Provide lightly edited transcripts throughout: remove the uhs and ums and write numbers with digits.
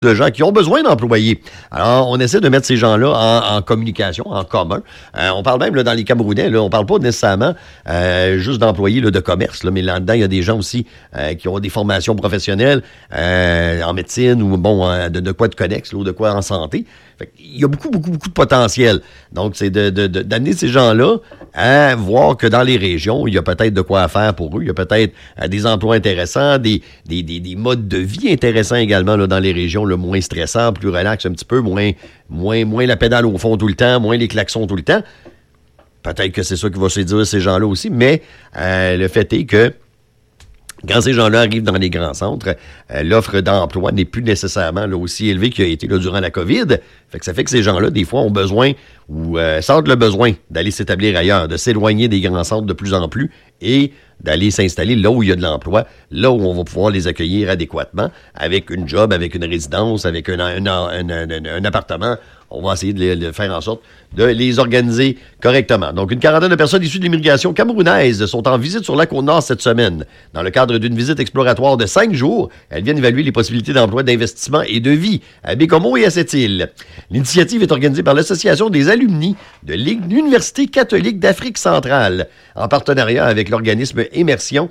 de gens qui ont besoin d'employés. Alors, on essaie de mettre ces gens-là en communication, en commun. On parle même, là, dans les Camerounais, là, on parle pas nécessairement juste d'employés là, de commerce, là, mais là-dedans, il y a des gens aussi qui ont des formations professionnelles en médecine ou, bon, de quoi de connexe, là, ou de quoi en santé. Fait il y a beaucoup de potentiel. Donc, c'est d'amener ces gens-là à voir que dans les régions, il y a peut-être de quoi faire pour eux. Il y a peut-être des emplois intéressants, des modes de vie intéressants également là, dans les régions, le moins stressant, plus relax un petit peu, moins la pédale au fond tout le temps, moins les klaxons tout le temps. Peut-être que c'est ça qui va séduire ces gens-là aussi, mais le fait est que quand ces gens-là arrivent dans les grands centres, l'offre d'emploi n'est plus nécessairement là, aussi élevée qu'il a été là, durant la COVID. Ça fait que ces gens-là, des fois, ont besoin ou sentent le besoin d'aller s'établir ailleurs, de s'éloigner des grands centres de plus en plus et d'aller s'installer là où il y a de l'emploi, là où on va pouvoir les accueillir adéquatement, avec une job, avec une résidence, avec un appartement. On va essayer de faire en sorte de les organiser correctement. Donc, une quarantaine de personnes issues de l'immigration camerounaise sont en visite sur la Côte-Nord cette semaine. Dans le cadre d'une visite exploratoire de 5 jours, elles viennent évaluer les possibilités d'emploi, d'investissement et de vie à Bécomo et à Sept-Îles. L'initiative est organisée par l'Association des alumni de l'Université catholique d'Afrique centrale, en partenariat avec l'organisme Immersion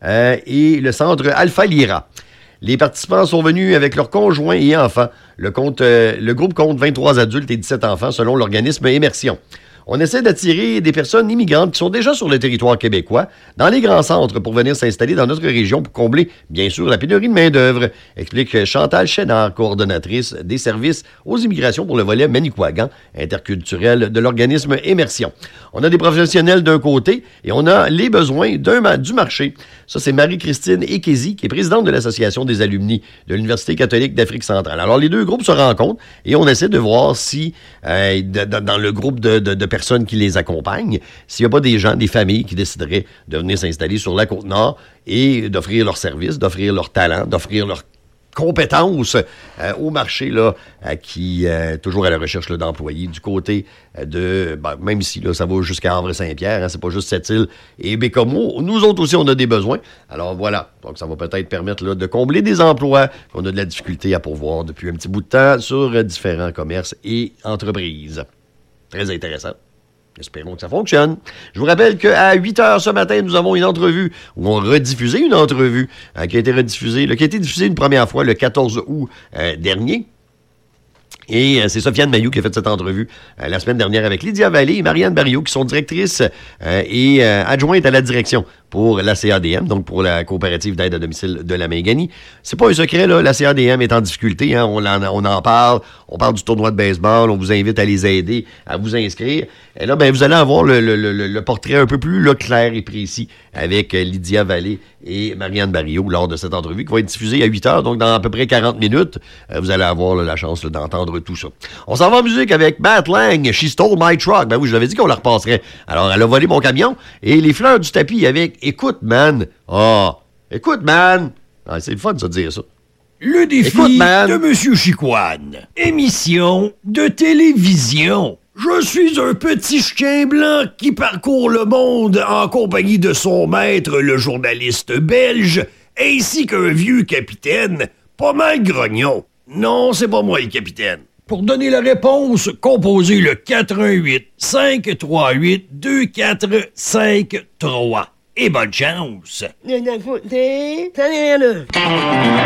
et le centre Alpha Lyra. Les participants sont venus avec leurs conjoints et enfants. Le groupe compte 23 adultes et 17 enfants selon l'organisme Immersion. On essaie d'attirer des personnes immigrantes qui sont déjà sur le territoire québécois dans les grands centres pour venir s'installer dans notre région pour combler, bien sûr, la pénurie de main-d'œuvre, explique Chantal Chénard, coordonnatrice des services aux immigrations pour le volet Manicouagan interculturel de l'organisme Immersion. On a des professionnels d'un côté et on a les besoins du marché. Ça, c'est Marie-Christine Ekezi, qui est présidente de l'Association des alumni de l'Université catholique d'Afrique centrale. Alors, les deux groupes se rencontrent et on essaie de voir si, dans le groupe de personnes qui les accompagnent, s'il n'y a pas des gens, des familles qui décideraient de venir s'installer sur la Côte-Nord et d'offrir leurs services, d'offrir leurs talents, d'offrir leurs compétences au marché là, qui est toujours à la recherche là, d'employés du côté de... même si là, ça va jusqu'à Havre-Saint-Pierre, hein, c'est pas juste Sept-Îles et Bécomo. Nous autres aussi, on a des besoins. Alors voilà, donc ça va peut-être permettre là, de combler des emplois qu'on a de la difficulté à pourvoir depuis un petit bout de temps sur différents commerces et entreprises. Très intéressant. Espérons que ça fonctionne. Je vous rappelle qu'à 8h ce matin, nous avons une entrevue, où on rediffusait une entrevue qui a été rediffusée, qui a été diffusée une première fois le 14 août dernier. Et c'est Sofiane Mayou qui a fait cette entrevue la semaine dernière avec Lydia Vallée et Marianne Barriot, qui sont directrices et adjointes à la direction pour la CADM, donc pour la coopérative d'aide à domicile de la Mingani. C'est pas un secret, là, la CADM est en difficulté, hein, on en parle, on parle du tournoi de baseball, on vous invite à les aider, à vous inscrire. Et là, ben, vous allez avoir le portrait un peu plus là, clair et précis avec Lydia Vallée et Marianne Barriot lors de cette entrevue qui va être diffusée à 8h, donc dans à peu près 40 minutes, vous allez avoir là, la chance là, d'entendre tout ça. On s'en va en musique avec Matt Lang, She Stole My Truck. Ben oui, je l'avais dit qu'on la repasserait. Alors, elle a volé mon camion et les fleurs du tapis avec Écoute, man. Écoute, man. Ah, c'est le fun, ça, de dire ça. Le défi de Monsieur Chicoine. Émission de télévision. Je suis un petit chien blanc qui parcourt le monde en compagnie de son maître, le journaliste belge, ainsi qu'un vieux capitaine, pas mal grognon. Non, c'est pas moi le capitaine. Pour donner la réponse, composez le 418-538-2453. Et bonne chance!